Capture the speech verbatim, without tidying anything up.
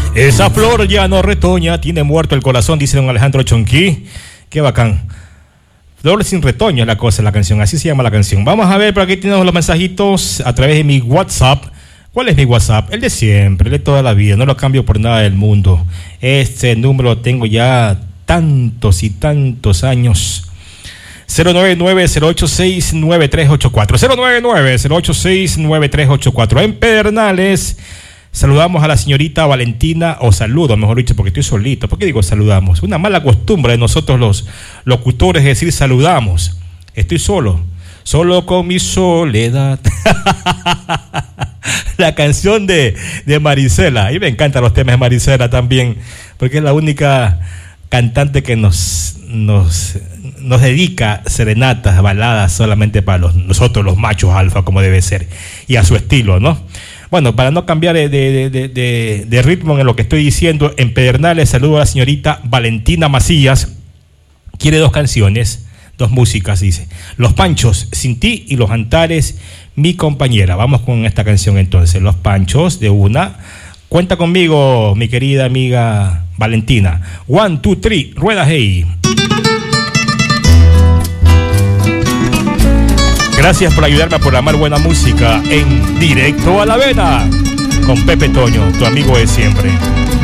Esa flor ya no retoña, tiene muerto el corazón, dice don Alejandro Chonquí. Qué bacán. Flor sin retoño es la cosa, la canción, así se llama la canción. Vamos a ver, por aquí tenemos los mensajitos a través de mi WhatsApp. ¿Cuál es mi WhatsApp? El de siempre, el de toda la vida, no lo cambio por nada del mundo. Este número lo tengo ya tantos y tantos años. cero nueve nueve, cero ocho seis, nueve tres ocho cuatro. cero nueve nueve, cero ocho seis, nueve tres ocho cuatro. En Pedernales saludamos a la señorita Valentina, o saludo, mejor dicho, porque estoy solito. ¿Por qué digo saludamos? Una mala costumbre de nosotros los locutores es decir saludamos. Estoy solo, solo con mi soledad. La canción de, de Marisela. A mí me encantan los temas de Marisela también, porque es la única cantante que nos, nos, nos dedica serenatas, baladas solamente para los, nosotros los machos alfa, como debe ser, y a su estilo, ¿no? Bueno, para no cambiar de, de, de, de, de ritmo en lo que estoy diciendo, en Pedernales saludo a la señorita Valentina Macías. Quiere dos canciones, dos músicas, dice. Los Panchos, Sin Ti, y Los Antares, Mi Compañera. Vamos con esta canción entonces. Los Panchos, de una. Cuenta conmigo, mi querida amiga Valentina. One, two, three, rueda hey. Gracias por ayudarme a programar buena música en Directo a la Vena con Pepe Toño, tu amigo de siempre.